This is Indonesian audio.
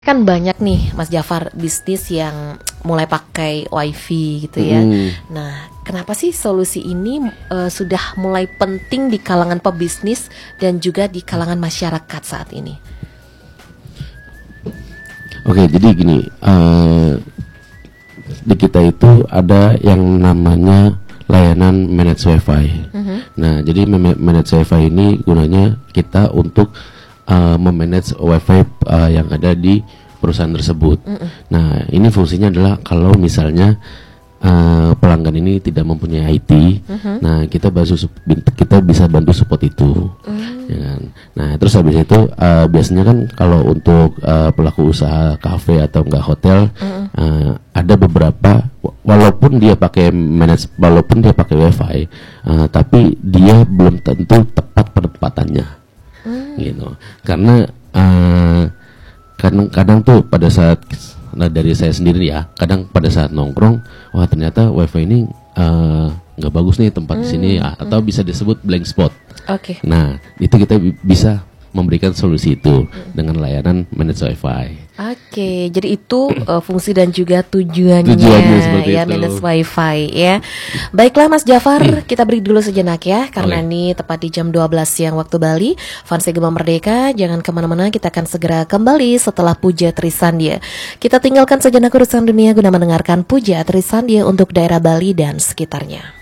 Kan banyak nih Mas Jafar bisnis yang mulai pakai WiFi gitu ya. Nah, kenapa sih solusi ini sudah mulai penting di kalangan pebisnis dan juga di kalangan masyarakat saat ini? Oke, jadi gini, di kita itu ada yang namanya layanan managed WiFi. Nah, jadi managed WiFi ini gunanya kita untuk memanage WiFi yang ada di perusahaan tersebut. Nah, ini fungsinya adalah kalau misalnya pelanggan ini tidak mempunyai IT, nah kita bisa bantu support itu. Ya kan? Nah, terus habis itu biasanya kan kalau untuk pelaku usaha kafe atau enggak hotel, ada beberapa walaupun dia pakai WiFi, tapi dia belum tentu tepat penempatannya. Gitu. Karena kadang tuh pada saat dari saya sendiri ya, kadang pada saat nongkrong, wah ternyata WiFi ini nggak bagus nih tempat di sini, atau bisa disebut blank spot. Oke. Nah, itu kita bisa memberikan solusi itu dengan layanan managed WiFi. Oke, jadi itu fungsi dan juga tujuannya seperti ya, itu. managed WiFi ya. Baiklah Mas Jafar, kita break dulu sejenak ya, karena ini tepat di jam 12 siang waktu Bali. Fans Gema Merdeka, jangan kemana-mana, kita akan segera kembali setelah Puja Trisandia. Kita tinggalkan sejenak urusan dunia guna mendengarkan Puja Trisandia untuk daerah Bali dan sekitarnya.